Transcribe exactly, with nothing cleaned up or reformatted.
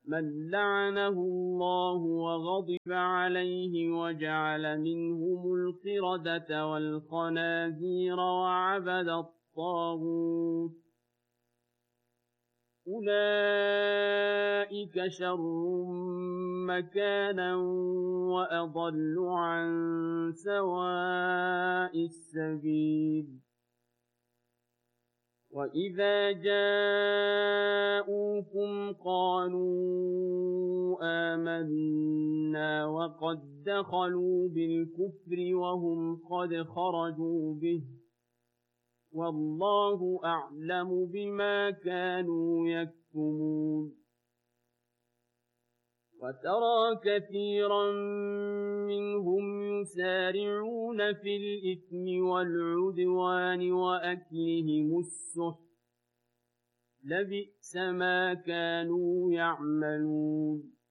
مَن لَّعَنَهُ اللَّهُ وَغَضِبَ عَلَيْهِ وَجَعَلَ مِنْهُمُ الْقِرَدَةَ وَالْخَنَازِيرَ وَعَبَدَ الطَّاغُوتَ ۚ أُولَٰئِكَ شَرٌّ مَّكَانًا وَأَضَلُّ عَن سَوَاءِ السَّبِيلِ وَإِذَا جَاءُوكُمْ قَالُوا آمَنَّا وَقَد دَّخَلُوا بِالْكُفْرِ وَهُمْ قَدْ خَرَجُوا بِهِ ۚ وَاللَّهُ أَعْلَمُ بِمَا كَانُوا يَكْتُمُونَ وَتَرَىٰ كَثِيرًا مِّنْهُمْ يُسَارِعُونَ فِي الْإِثْمِ وَالْعُدْوَانِ وَأَكْلِهِمُ السُّحْتَ ۚ لَبِئْسَ مَا كَانُوا يَعْمَلُونَ